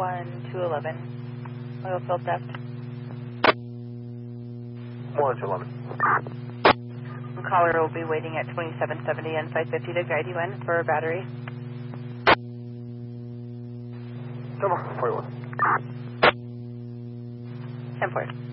1 to 11. Oil field depth. 1 to 11. Caller will be waiting at 2770 and 550 to guide you in for a battery. Come on, 41. 10-4.